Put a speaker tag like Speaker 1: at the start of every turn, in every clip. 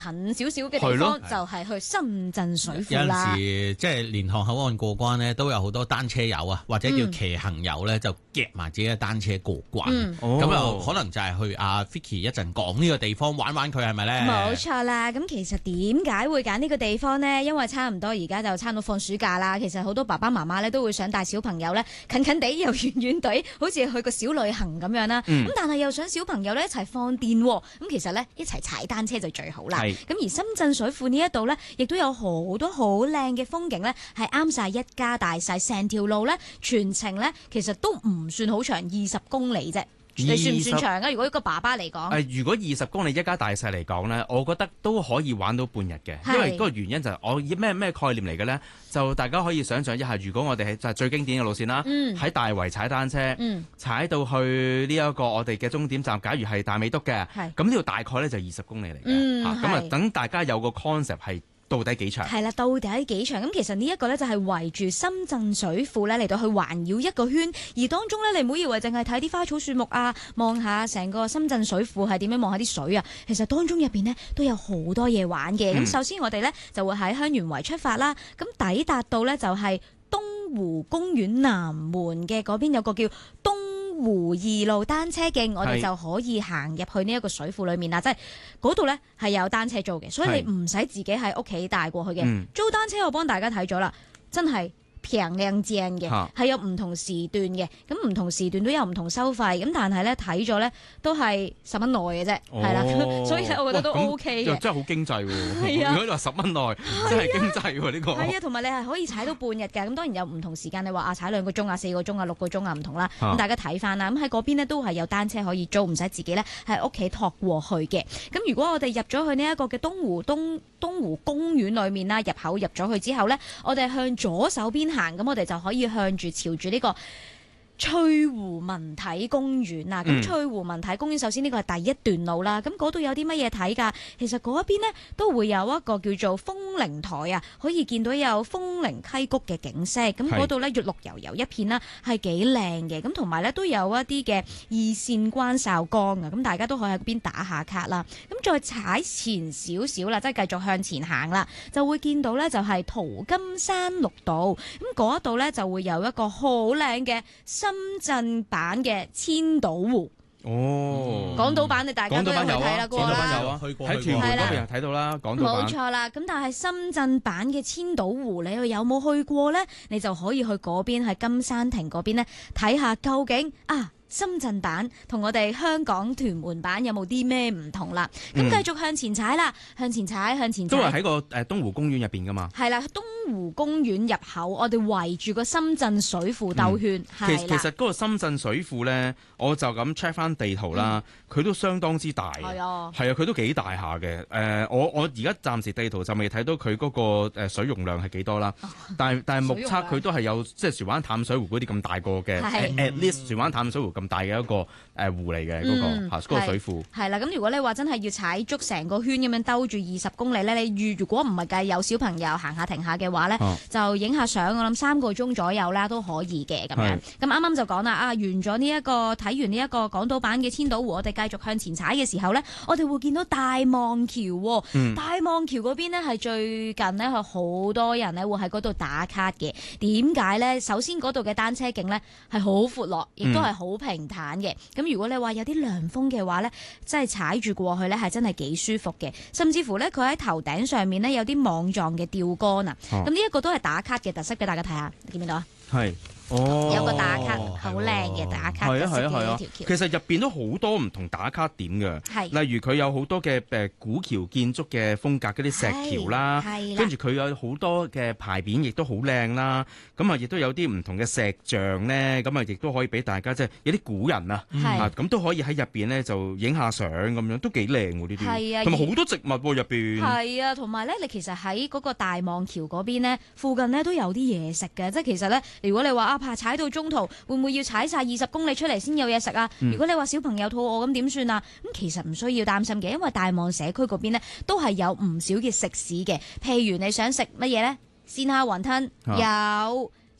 Speaker 1: 近少少嘅地方就係去深圳水庫啦。
Speaker 2: 有陣時即係蓮塘口岸過關呢，都有好多單車友啊，或者叫騎行友呢，就夾埋自己嘅單車過關。咁又可能就係去阿 Vicky 一陣講呢個地方玩玩佢係咪呢？
Speaker 1: 冇錯啦。咁其實點解會揀呢個地方呢？因為差唔多而家就差唔多放暑假啦。其實好多爸爸媽媽呢都會想帶小朋友呢近近地又遠遠地，好似去個小旅行咁樣啦。咁但係又想小朋友呢一齊放電喎。咁其實呢，一齊踩單車就最好啦。咁而深圳水庫呢一度呢，亦都有好多好靚嘅風景呢，係啱晒一家大細。成條路呢，全程呢，其實都唔算好長，20公里啫。你算唔算長啊？如果一個爸爸嚟講，
Speaker 3: 如果20公里一家大細嚟講呢，我覺得都可以玩到半日嘅。因為嗰個原因就係我以咩概念嚟嘅呢？就大家可以想象一下，如果我哋係就係最經典嘅路線啦，喺大圍踩單車，踩到去呢一個我哋嘅終點站，假如係大美督嘅，咁呢度大概呢就20公里嚟嘅。咁等大家有個 concept 係。到底幾長？係啦，
Speaker 1: 到底幾長？咁其實呢一個呢，就係圍住深圳水庫呢嚟到去環繞一個圈，而當中呢，你唔好以為淨係睇啲花草樹木啊，望下成個深圳水庫係點樣，望下啲水啊，其實當中入邊呢，都有好多嘢玩嘅。咁首先我哋呢，就會喺香園圍出發啦，咁抵達到呢，就係東湖公園南門嘅嗰邊有個叫東湖2路單車徑，我哋就可以行入去呢一個水庫裏面啦，即係嗰度呢係有單車租嘅，所以你唔使自己喺屋企帶過去嘅。租單車我幫大家睇咗啦，真係平靚正嘅，係有唔同時段嘅，咁唔同時段都有唔同收費，咁但係咧睇咗咧都係10蚊內嘅啫，係啦，所以我覺得都 OK 嘅，
Speaker 3: 真係好經濟喎。如果你話10蚊內，真係經濟喎呢個。
Speaker 1: 係啊，同埋你係可以踩到半日嘅，咁當然有唔同時間，你話踩2個鐘啊、4個鐘啊、6個鐘啊唔同啦，咁大家睇翻啦。咁喺嗰邊呢，都係有單車可以租，唔使自己咧喺屋企托過去嘅。咁如果我哋入咗去呢一個嘅東湖公園裏面啦，入口入咗去之後咧，我哋向左手邊行，咁我哋就可以朝住呢個翠湖文體公園啦。咁翠湖文體公園首先呢個係第一段路啦，咁嗰度有啲乜嘢睇㗎？其實嗰一邊呢都會有一個叫做風鈴台啊，可以見到有風鈴溪谷嘅景色。咁嗰度呢月綠油油一片啦，係幾靚嘅。咁同埋呢都有一啲嘅二線關哨崗啊，咁大家都可以喺嗰邊打下卡啦。咁再踩前少少啦，即係繼續向前行啦，就會見到呢就係淘金山綠道。咁嗰度呢就會有一個好靚嘅深圳版嘅千島湖。港島版你大家都有去睇啦，過啦，
Speaker 3: 喺屯門嗰邊又睇到啦，港島版。
Speaker 1: 冇錯啦，咁但係深圳版嘅千島湖，你有冇去過呢？你就可以去嗰邊，喺金山亭嗰邊呢，睇下究竟深圳版同我哋香港屯門版有冇啲咩唔同啦？咁繼續向前踩啦，向前踩。都
Speaker 3: 係喺個東湖公園入邊噶嘛？
Speaker 1: 係啦，東湖公園入口，我哋圍住個深圳水庫兜圈。
Speaker 3: 其實嗰個深圳水庫咧，我就咁 check 翻地圖啦，佢都相當之大。係啊，佢都幾大下嘅。我而家暫時地圖就未睇到佢嗰個水容量係幾多啦。但係目測佢都係有即係船灣淡水湖嗰啲咁大個嘅，at least 船灣淡水湖咁大嘅一個湖嚟嘅嗰個水庫。係啦，
Speaker 1: 咁如果你話真係要踩足成個圈咁樣兜住20公里咧，你如果唔係計有小朋友行下停下嘅話咧，就影下相，我諗3個鐘左右啦都可以嘅咁樣。咁啱啱就講啦，完咗呢一個睇完呢一個港島版嘅千島湖，我哋繼續向前踩嘅時候咧，我哋會見到大望橋。大望橋嗰邊呢係最近呢，係好多人咧會喺嗰度打卡嘅。點解咧？首先嗰度嘅單車徑咧係好闊落，亦都係好平坦嘅。咁如果你話有啲涼風嘅話咧，真係踩住過去咧係真係幾舒服嘅。甚至乎咧，佢喺頭頂上面咧有啲網狀嘅吊杆啊。咁呢一個都係打卡嘅特色，俾大家睇下，你見唔見到啊？
Speaker 3: 係。
Speaker 1: 有個打卡好靚嘅打卡嘅條橋。
Speaker 3: 其實入邊都好多唔同打卡點嘅，例如佢有好多嘅古橋建築嘅風格嗰啲石橋啦，跟住佢有好多嘅牌匾，亦都好靚啦。咁啊，亦都有啲唔同嘅石像咧，咁啊，亦都可以俾大家即係有啲古人啊，咁都可以喺入邊咧就影下相咁樣，都幾靚喎呢啲。同埋好多植物喎入邊。係
Speaker 1: 啊，同埋咧，你其實喺嗰個大望橋嗰邊咧，附近咧都有啲嘢食嘅，即係其實咧，如果你話怕踩到中途會唔會要踩晒20公里出嚟先有嘢食啊？如果你話小朋友肚餓咁點算啊？咁其實唔需要擔心嘅，因為大望社區嗰邊呢都係有唔少嘅食肆嘅。譬如你想食乜嘢呢？鮮蝦雲吞有，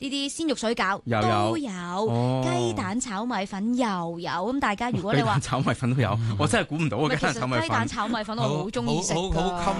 Speaker 1: 呢啲鮮肉水餃都有，雞蛋炒米粉又有。咁大家如果你話
Speaker 3: 炒米粉都有，我真係估唔到啊！
Speaker 1: 其實雞蛋炒米粉我好中意食㗎。
Speaker 2: 好